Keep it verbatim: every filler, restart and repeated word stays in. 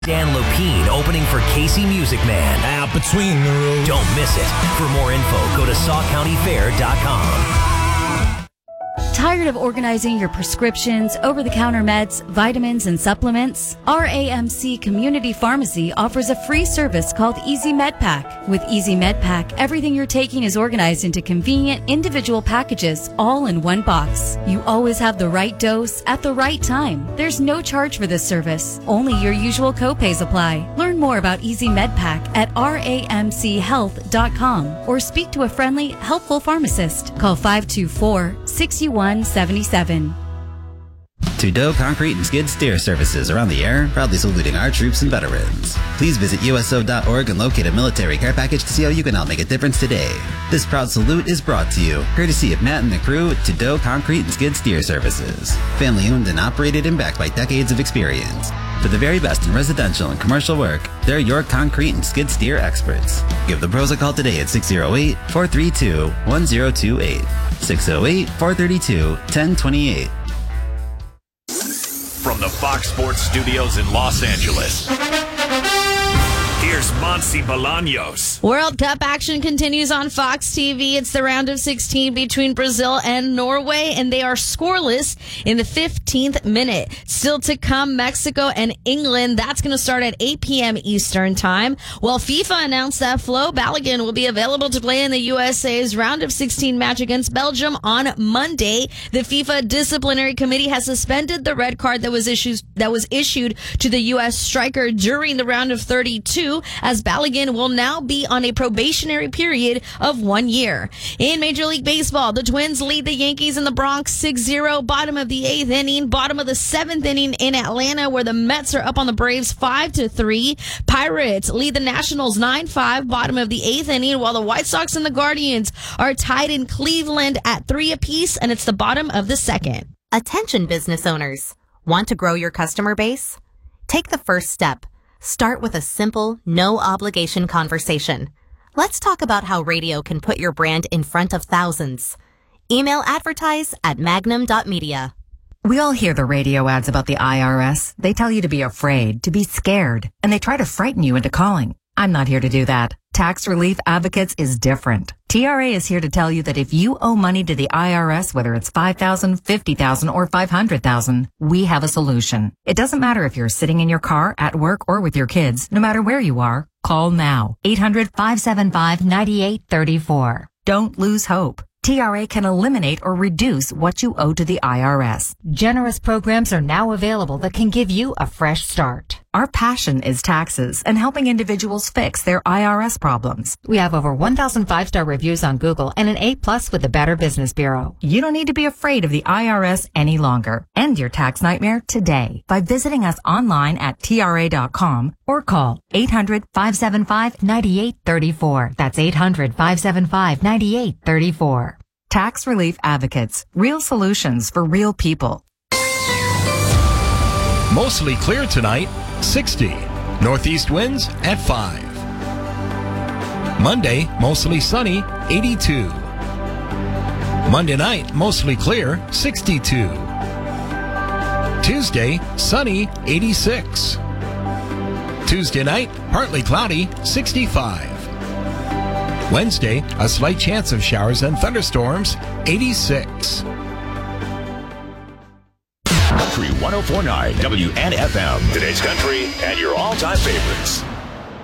Dan Lopine opening for Casey Music Man. Out between the roads. Don't miss it. For more info, go to saw county fair dot com. Tired of organizing your prescriptions, over-the-counter meds, vitamins, and supplements? R A M C Community Pharmacy offers a free service called Easy MedPack. With Easy MedPack, everything you're taking is organized into convenient individual packages, all in one box. You always have the right dose at the right time. There's no charge for this service. Only your usual copays apply. Learn more about Easy MedPack at R A M C health dot com or speak to a friendly, helpful pharmacist. Call five two four, six one seven seven. Trudeau Concrete and Skid Steer Services are on the air, proudly saluting our troops and veterans. Please visit U S O dot org and locate a military care package to see how you can help make a difference today. This proud salute is brought to you, courtesy of Matt and the crew at Trudeau Concrete and Skid Steer Services. Family owned and operated and backed by decades of experience. For the very best in residential and commercial work, they're your concrete and skid steer experts. Give the pros a call today at six oh eight, four three two, one oh two eight. six oh eight, four three two, one oh two eight. From the Fox Sports Studios in Los Angeles, here's Monse Bolaños. World Cup action continues on Fox T V. It's the round of sixteen between Brazil and Norway, and they are scoreless in the fifteenth minute. Still to come, Mexico and England. That's going to start at eight p.m. Eastern Time. Well, FIFA announced that Flo Balogun will be available to play in the U S A's round of sixteen match against Belgium on Monday. The FIFA Disciplinary Committee has suspended the red card that was issued that was issued to the U S striker during the round of thirty-two, as Balogun will now be on a probationary period of one year. In Major League Baseball, the Twins lead the Yankees in the Bronx six zero, bottom of the eighth inning, bottom of the seventh inning in Atlanta, where the Mets are up on the Braves five to three. Pirates lead the Nationals nine five, bottom of the eighth inning, while the White Sox and the Guardians are tied in Cleveland at three apiece, and it's the bottom of the second. Attention business owners. Want to grow your customer base? Take the first step. Start with a simple, no-obligation conversation. Let's talk about how radio can put your brand in front of thousands. Email advertise at magnum dot media. We all hear the radio ads about the I R S. They tell you to be afraid, to be scared, and they try to frighten you into calling. I'm not here to do that. Tax Relief Advocates is different. T R A is here to tell you that if you owe money to the I R S, whether it's five thousand dollars, fifty thousand dollars, or five hundred thousand dollars, we have a solution. It doesn't matter if you're sitting in your car, at work, or with your kids. No matter where you are, call now. eight hundred, five seven five, nine eight three four. Don't lose hope. T R A can eliminate or reduce what you owe to the I R S. Generous programs are now available that can give you a fresh start. Our passion is taxes and helping individuals fix their I R S problems. We have over one thousand five-star reviews on Google and an A plus with the Better Business Bureau. You don't need to be afraid of the I R S any longer. End your tax nightmare today by visiting us online at T R A dot com or call eight hundred, five seven five, nine eight three four. That's eight hundred, five seven five, nine eight three four. Tax Relief Advocates. Real solutions for real people. Mostly clear tonight, sixty. Northeast winds at five. Monday, mostly sunny, eighty-two. Monday night, mostly clear, sixty-two. Tuesday, sunny, eighty-six. Tuesday night, partly cloudy, sixty-five. Wednesday, a slight chance of showers and thunderstorms, eighty-six. Country one oh four point nine W N F M. Today's country and your all-time favorites.